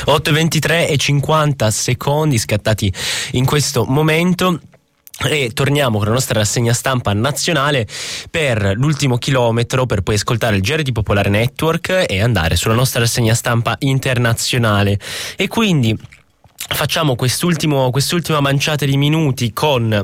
8:23 e 50 secondi scattati in questo momento. E torniamo con la nostra rassegna stampa nazionale per l'ultimo chilometro, per poi ascoltare il GR di Popolare Network e andare sulla nostra rassegna stampa internazionale. E quindi facciamo quest'ultima manciata di minuti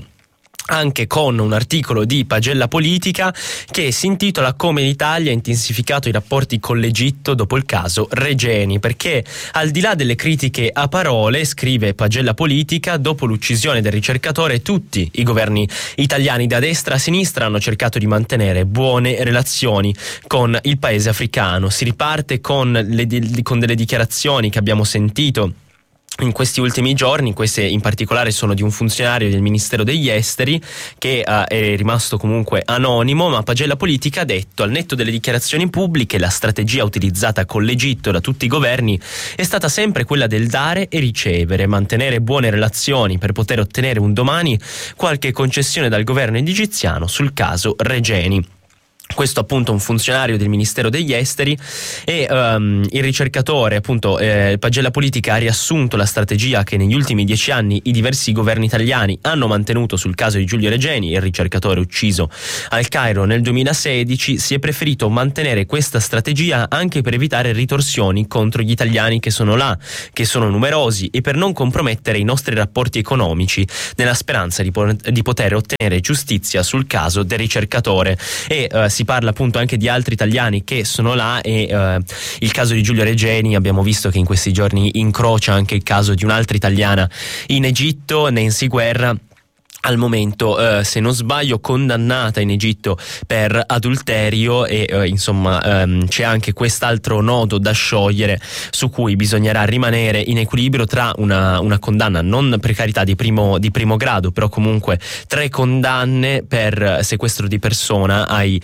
anche con un articolo di Pagella Politica che si intitola "Come l'Italia ha intensificato i rapporti con l'Egitto dopo il caso Regeni", perché al di là delle critiche a parole, scrive Pagella Politica, dopo l'uccisione del ricercatore tutti i governi italiani da destra a sinistra hanno cercato di mantenere buone relazioni con il paese africano. Si riparte con delle dichiarazioni che abbiamo sentito in questi ultimi giorni. Queste in particolare sono di un funzionario del Ministero degli Esteri che è rimasto comunque anonimo, ma Pagella Politica ha detto: al netto delle dichiarazioni pubbliche, la strategia utilizzata con l'Egitto da tutti i governi è stata sempre quella del dare e ricevere, mantenere buone relazioni per poter ottenere un domani qualche concessione dal governo egiziano sul caso Regeni. Questo appunto un funzionario del Ministero degli Esteri. E il ricercatore, appunto, Pagella Politica ha riassunto la strategia che negli ultimi 10 anni i diversi governi italiani hanno mantenuto sul caso di Giulio Regeni, il ricercatore ucciso al Cairo nel 2016. Si è preferito mantenere questa strategia anche per evitare ritorsioni contro gli italiani che sono là, che sono numerosi, e per non compromettere i nostri rapporti economici, nella speranza di poter ottenere giustizia sul caso del ricercatore. E si parla appunto anche di altri italiani che sono là, e il caso di Giulio Regeni abbiamo visto che in questi giorni incrocia anche il caso di un'altra italiana in Egitto, Nancy Guerra, al momento se non sbaglio condannata in Egitto per adulterio. E insomma c'è anche quest'altro nodo da sciogliere, su cui bisognerà rimanere in equilibrio tra una condanna, non per carità di primo grado, però comunque 3 condanne per sequestro di persona agli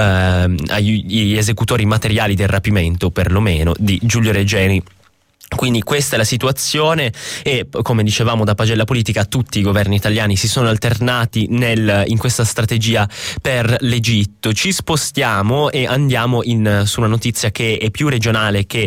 esecutori materiali del rapimento, perlomeno, di Giulio Regeni. Quindi questa è la situazione, e come dicevamo da Pagella Politica tutti i governi italiani si sono alternati in questa strategia per l'Egitto. Ci spostiamo e andiamo su una notizia che è più regionale che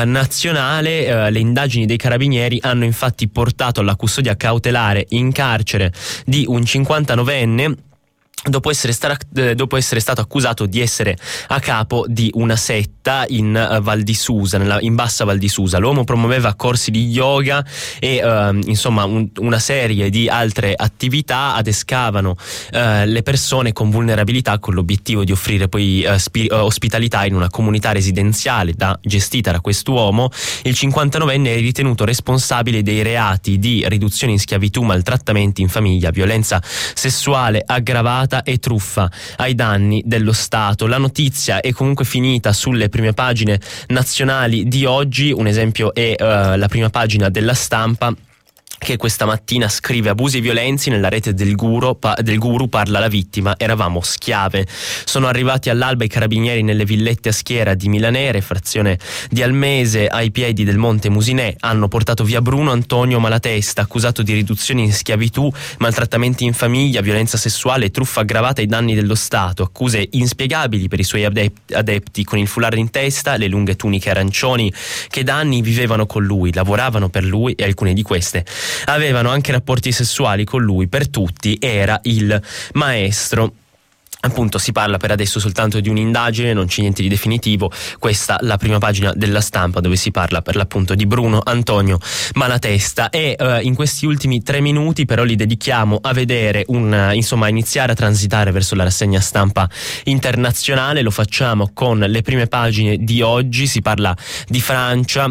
nazionale. Le indagini dei carabinieri hanno infatti portato alla custodia cautelare in carcere di un 59enne dopo essere stato accusato di essere a capo di una setta in Val di Susa, in Bassa Val di Susa. L'uomo promuoveva corsi di yoga e insomma una serie di altre attività adescavano le persone con vulnerabilità, con l'obiettivo di offrire poi ospitalità in una comunità residenziale gestita da quest'uomo. Il 59enne è ritenuto responsabile dei reati di riduzione in schiavitù, maltrattamenti in famiglia, violenza sessuale aggravata e truffa ai danni dello Stato. La notizia è comunque finita sulle prime pagine nazionali di oggi. Un esempio è la prima pagina della Stampa, che questa mattina scrive: abusi e violenze nella rete del guru, parla la vittima, eravamo schiave. Sono arrivati all'alba i carabinieri nelle villette a Schiera di Milanere, frazione di Almese, ai piedi del Monte Musinè. Hanno portato via Bruno Antonio Malatesta, accusato di riduzione in schiavitù, maltrattamenti in famiglia, violenza sessuale e truffa aggravata ai danni dello Stato. Accuse inspiegabili per i suoi adepti, con il foulard in testa, le lunghe tuniche arancioni, che da anni vivevano con lui, lavoravano per lui, e alcune di queste avevano anche rapporti sessuali con lui. Per tutti era il maestro. Appunto si parla per adesso soltanto di un'indagine, non c'è niente di definitivo. Questa la prima pagina della Stampa, dove si parla per l'appunto di Bruno Antonio Malatesta. E in questi ultimi 3 minuti però li dedichiamo a vedere a iniziare a transitare verso la rassegna stampa internazionale. Lo facciamo con le prime pagine di oggi. Si parla di Francia.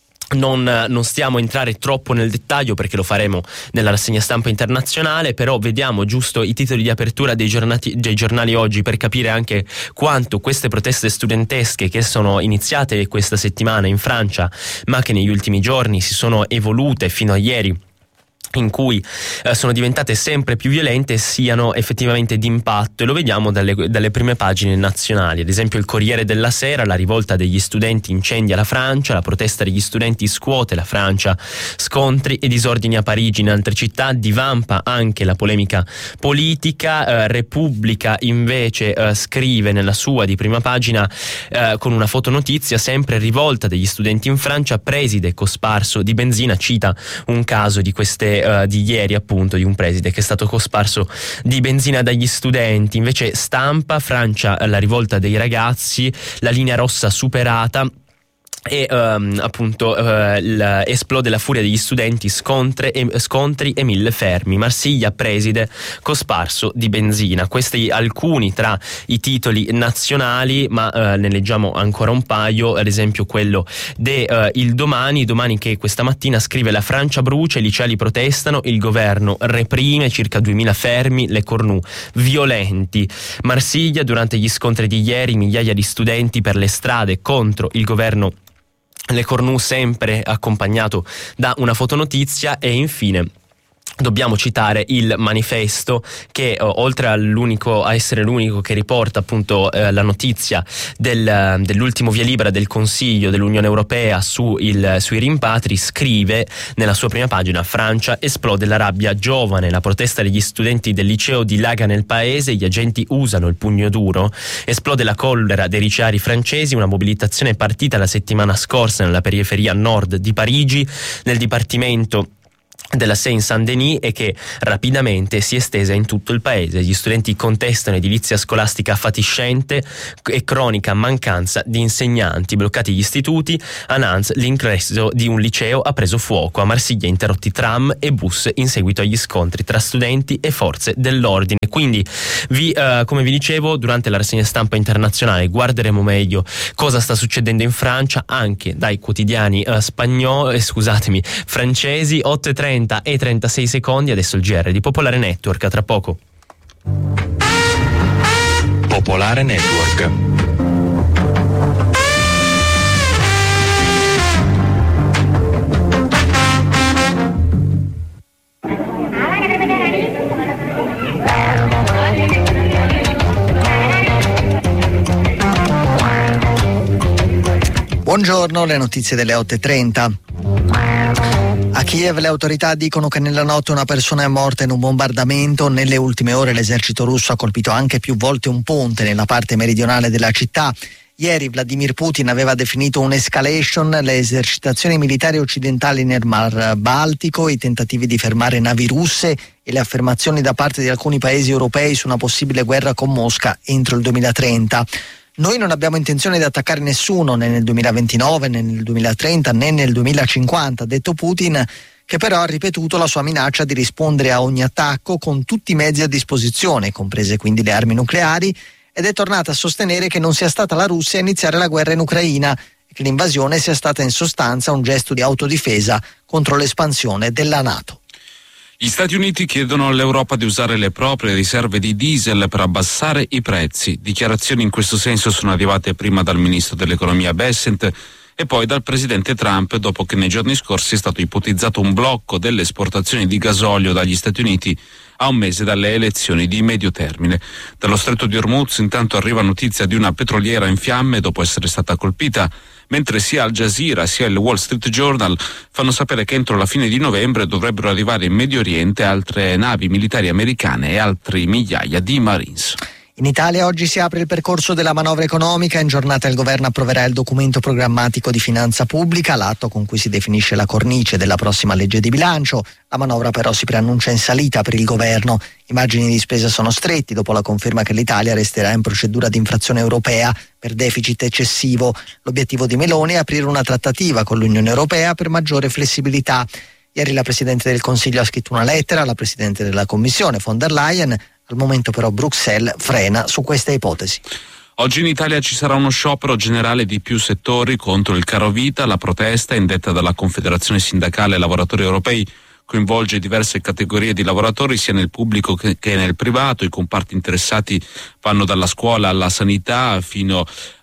Non stiamo a entrare troppo nel dettaglio perché lo faremo nella rassegna stampa internazionale, però vediamo giusto i titoli di apertura dei giornali oggi per capire anche quanto queste proteste studentesche, che sono iniziate questa settimana in Francia ma che negli ultimi giorni si sono evolute fino a ieri in cui sono diventate sempre più violente siano effettivamente d'impatto, e lo vediamo dalle prime pagine nazionali. Ad esempio il Corriere della Sera: la rivolta degli studenti incendia la Francia, la protesta degli studenti scuote la Francia, scontri e disordini a Parigi. In altre città divampa anche la polemica politica. Repubblica invece scrive nella sua di prima pagina con una fotonotizia sempre: rivolta degli studenti in Francia, preside cosparso di benzina. Cita un caso di di ieri, appunto, di un preside che è stato cosparso di benzina dagli studenti. Invece Stampa: Francia, la rivolta dei ragazzi, la linea rossa superata. E appunto esplode la furia degli studenti, scontri e 1000 fermi. Marsiglia, preside cosparso di benzina. Questi alcuni tra i titoli nazionali, ma ne leggiamo ancora un paio. Ad esempio quello il Domani che questa mattina scrive: la Francia brucia, i liceali protestano, il governo reprime, circa 2000 fermi, le cornu violenti. Marsiglia: durante gli scontri di ieri migliaia di studenti per le strade contro il governo, le cornu, sempre accompagnato da una fotonotizia. E infine dobbiamo citare il Manifesto, che oltre a essere l'unico che riporta appunto la notizia dell'ultimo via libera del Consiglio dell'Unione Europea sui rimpatri, scrive nella sua prima pagina: Francia, esplode la rabbia giovane, la protesta degli studenti del liceo dilaga nel paese, gli agenti usano il pugno duro, esplode la collera dei liceari francesi, una mobilitazione partita la settimana scorsa nella periferia nord di Parigi, nel dipartimento della Seine-Saint-Denis, e che rapidamente si è estesa in tutto il paese. Gli studenti contestano edilizia scolastica fatiscente e cronica mancanza di insegnanti, bloccati gli istituti. A Nantes l'ingresso di un liceo ha preso fuoco, a Marsiglia interrotti tram e bus in seguito agli scontri tra studenti e forze dell'ordine. Quindi come vi dicevo, durante la rassegna stampa internazionale guarderemo meglio cosa sta succedendo in Francia anche dai quotidiani francesi. 8:30 e 36 secondi, adesso il GR di Popolare Network, a tra poco. Popolare Network. Buongiorno, le notizie delle 8:30. A Kiev le autorità dicono che nella notte una persona è morta in un bombardamento. Nelle ultime ore l'esercito russo ha colpito anche più volte un ponte nella parte meridionale della città. Ieri Vladimir Putin aveva definito un'escalation le esercitazioni militari occidentali nel Mar Baltico, i tentativi di fermare navi russe e le affermazioni da parte di alcuni paesi europei su una possibile guerra con Mosca entro il 2030. Noi non abbiamo intenzione di attaccare nessuno né nel 2029 né nel 2030 né nel 2050, ha detto Putin, che però ha ripetuto la sua minaccia di rispondere a ogni attacco con tutti i mezzi a disposizione, comprese quindi le armi nucleari, ed è tornata a sostenere che non sia stata la Russia a iniziare la guerra in Ucraina e che l'invasione sia stata in sostanza un gesto di autodifesa contro l'espansione della NATO. Gli Stati Uniti chiedono all'Europa di usare le proprie riserve di diesel per abbassare i prezzi. Dichiarazioni in questo senso sono arrivate prima dal ministro dell'economia Bessent e poi dal presidente Trump, dopo che nei giorni scorsi è stato ipotizzato un blocco delle esportazioni di gasolio dagli Stati Uniti a un mese dalle elezioni di medio termine. Dallo stretto di Hormuz intanto arriva notizia di una petroliera in fiamme dopo essere stata colpita, mentre sia Al Jazeera sia il Wall Street Journal fanno sapere che entro la fine di novembre dovrebbero arrivare in Medio Oriente altre navi militari americane e altri migliaia di Marines. In Italia oggi si apre il percorso della manovra economica. In giornata il governo approverà il documento programmatico di finanza pubblica, l'atto con cui si definisce la cornice della prossima legge di bilancio. La manovra però si preannuncia in salita per il governo. I margini di spesa sono stretti dopo la conferma che l'Italia resterà in procedura di infrazione europea per deficit eccessivo. L'obiettivo di Meloni è aprire una trattativa con l'Unione Europea per maggiore flessibilità. Ieri la Presidente del Consiglio ha scritto una lettera alla Presidente della Commissione, von der Leyen. Al momento però Bruxelles frena su questa ipotesi. Oggi in Italia ci sarà uno sciopero generale di più settori contro il carovita. La protesta, indetta dalla Confederazione Sindacale Lavoratori Europei, coinvolge diverse categorie di lavoratori sia nel pubblico che nel privato. I comparti interessati vanno dalla scuola alla sanità fino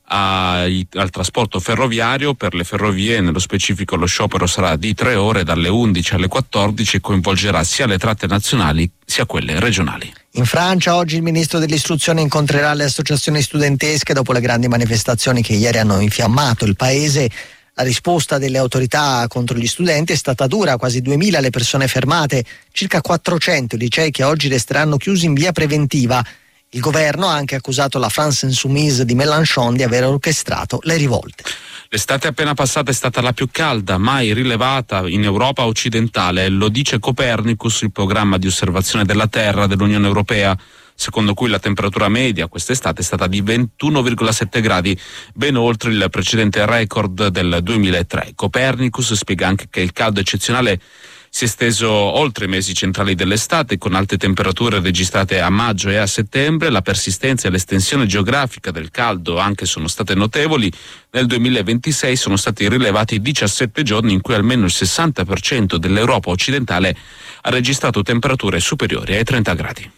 al trasporto ferroviario. Per le ferrovie, nello specifico, lo sciopero sarà di 3 ore, dalle 11 alle 14, e coinvolgerà sia le tratte nazionali sia quelle regionali. In Francia oggi il ministro dell'istruzione incontrerà le associazioni studentesche dopo le grandi manifestazioni che ieri hanno infiammato il paese. La risposta delle autorità contro gli studenti è stata dura, quasi 2000 le persone fermate, circa 400 licei che oggi resteranno chiusi in via preventiva. Il governo ha anche accusato la France Insoumise di Mélenchon di aver orchestrato le rivolte. L'estate appena passata è stata la più calda mai rilevata in Europa occidentale, lo dice Copernicus, il programma di osservazione della Terra dell'Unione Europea, secondo cui la temperatura media quest'estate è stata di 21,7 gradi, ben oltre il precedente record del 2003. Copernicus spiega anche che il caldo eccezionale si è esteso oltre i mesi centrali dell'estate, con alte temperature registrate a maggio e a settembre. La persistenza e l'estensione geografica del caldo anche sono state notevoli. Nel 2026 sono stati rilevati 17 giorni in cui almeno il 60% dell'Europa occidentale ha registrato temperature superiori ai 30 gradi.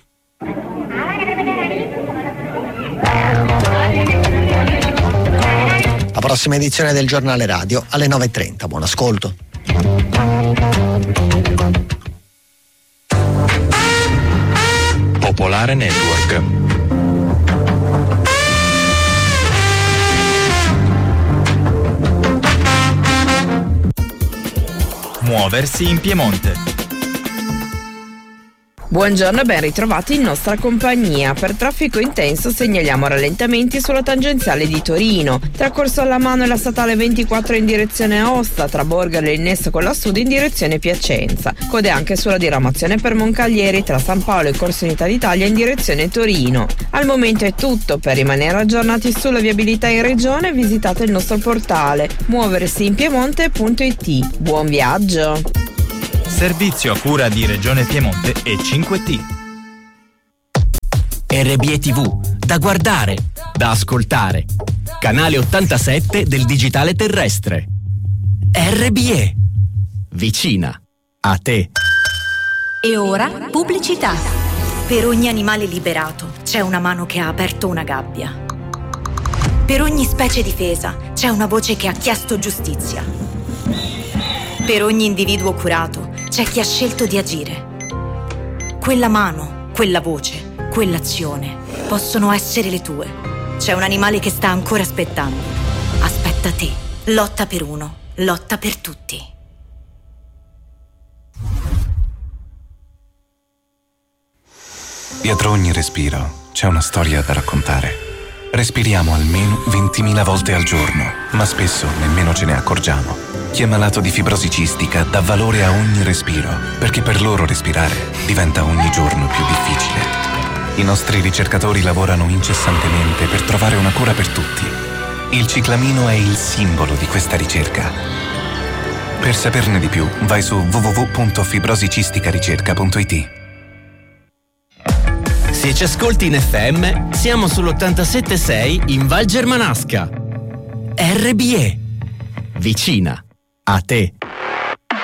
La prossima edizione del Giornale Radio alle 9:30. Buon ascolto. Popolare Network. Muoversi in Piemonte. Buongiorno e ben ritrovati in nostra compagnia. Per traffico intenso segnaliamo rallentamenti sulla tangenziale di Torino, tra Corso alla Mano e la statale 24 in direzione Aosta, tra Borgaro e l'innesso con la Sud in direzione Piacenza. Code anche sulla diramazione per Moncaglieri tra San Paolo e Corso Unità d'Italia in direzione Torino. Al momento è tutto. Per rimanere aggiornati sulla viabilità in regione visitate il nostro portale muoversiinpiemonte.it. Buon viaggio! Servizio a cura di Regione Piemonte e 5T. RBE TV, da guardare, da ascoltare. Canale 87 del digitale terrestre. RBE, vicina a te. E ora pubblicità. Per ogni animale liberato c'è una mano che ha aperto una gabbia. Per ogni specie difesa c'è una voce che ha chiesto giustizia. Per ogni individuo curato c'è chi ha scelto di agire. Quella mano, quella voce, quell'azione possono essere le tue. C'è un animale che sta ancora aspettando. Aspetta te. Lotta per uno, lotta per tutti. Dietro ogni respiro c'è una storia da raccontare. Respiriamo almeno 20.000 volte al giorno, ma spesso nemmeno ce ne accorgiamo. Chi è malato di fibrosi cistica dà valore a ogni respiro, perché per loro respirare diventa ogni giorno più difficile. I nostri ricercatori lavorano incessantemente per trovare una cura per tutti. Il ciclamino è il simbolo di questa ricerca. Per saperne di più, vai su www.fibrosicisticaRicerca.it. Se ci ascolti in FM, siamo sull'87.6 in Val Germanasca. RBE, vicina a te.